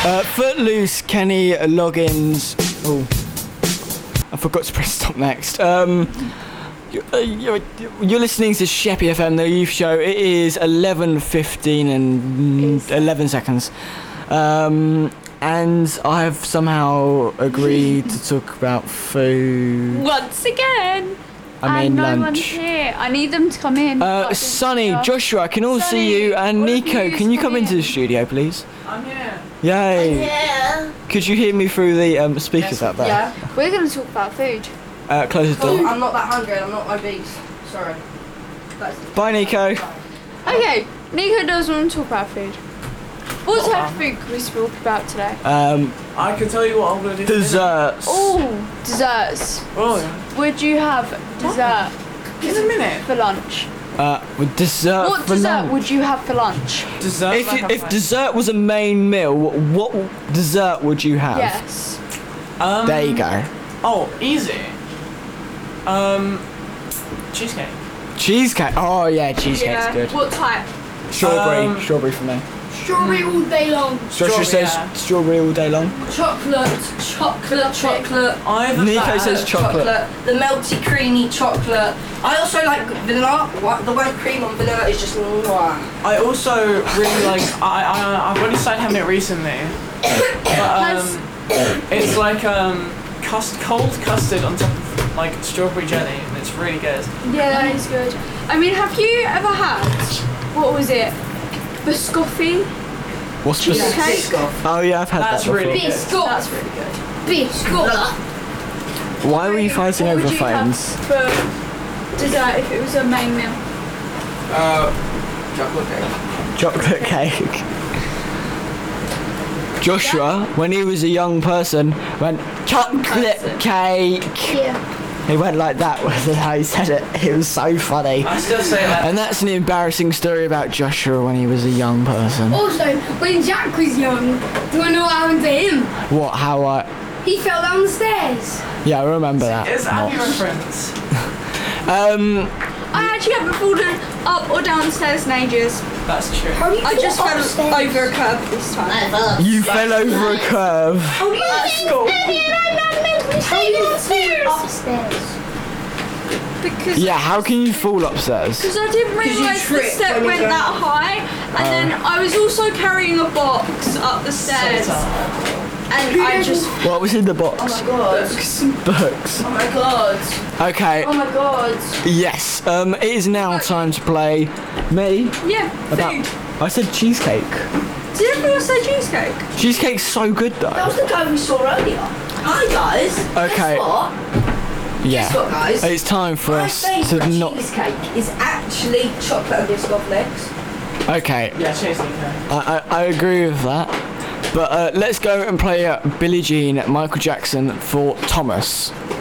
Footloose, Kenny Loggins. Oh, I forgot to press stop next. You're listening to Sheppy FM, the youth show. It is 11:15 and 11 seconds. And I have somehow agreed to talk about food. Once again. I mean no lunch. one's here. I need them to come in. Sonny, Joshua, I can all see you, and all of Nico, yous can you come come into in. the studio, please? I'm here. Yay! Yeah. Could you hear me through the speakers out there? Yeah. We're going to talk about food. Close the Oh, door. I'm not that hungry and I'm not obese. Sorry. Bye, Nico. Okay, Nico doesn't want to talk about food. What type of food can we talk about today? I can tell you what I'm going to do. Desserts. Oh, desserts. Oh, yeah. Would you have dessert In a minute. for lunch? With dessert What for dessert lunch. would you have for lunch? Dessert. If dessert was a main meal, what dessert would you have? Yes. There you go. Oh, easy. Cheesecake. Cheesecake. Oh yeah, cheesecake's good. What type? Strawberry. Strawberry for me. Strawberry all day long. Joshua says yeah. strawberry all day long. Chocolate. Either Nico that. says chocolate. The melty, creamy chocolate. I also like vanilla. The white cream on vanilla is just mwah. I also really like. I've only started having it recently. But it's like cold custard on top of like strawberry jelly, and it's really good. Yeah, that is good. I mean, have you ever had, what was it? Biscotti? What's Cheesecake? Oh yeah, I've had That's that before. really good. Biscuit. That's really good. Biscuit. Why were you fighting What over would you have phones? for dessert if it was a main meal? Chocolate cake. Chocolate cake. Joshua, when he was a young person, went chocolate cake. Yeah. He went like that, was how he said it. It was so funny. I still say that. And that's an embarrassing story about Joshua when he was a young person. Also, when Jack was young, do you know what happened to him? What? How? He fell down the stairs. Yeah, I remember that. It's Abby Not. reference. I actually haven't fallen up or down the stairs in ages. That's true. I just fell over a curb this time. You fell over a curve. How do you upstairs? Because Yeah, how can you fall upstairs? Because I didn't realise the tripped step when you went went that high, and then I was also carrying a box up the stairs, and I just What was in the box? Oh my god. Books. Oh my god. Okay. Oh my god. Yes. It is now time to play me. food. I said cheesecake. Did everyone say cheesecake? Cheesecake's so good That though. was the guy we saw earlier. Hi guys. Okay. Guess what? Yeah. Guess what, guys? It's time for My us to favourite not. cheesecake is actually chocolate and biscuit flakes. Okay. Yeah, cheesecake. I agree with that. But let's go and play Billie Jean, Michael Jackson for Thomas.